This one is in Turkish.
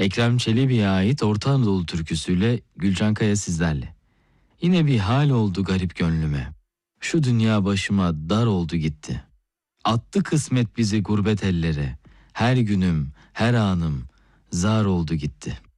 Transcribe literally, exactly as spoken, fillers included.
Ekrem Çelebi'ye ait Orta Anadolu türküsüyle Gülcan Kaya sizlerle. Yine bir hal oldu garip gönlüme. Şu dünya başıma dar oldu gitti. Attı kısmet bizi gurbet ellere. Her günüm, her anım zar oldu gitti.